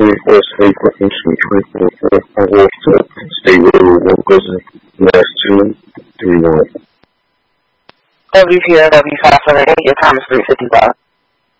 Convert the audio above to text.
request frequency 344 State Road, Workers, Mass 231. WPRW 578, your time is 3:55.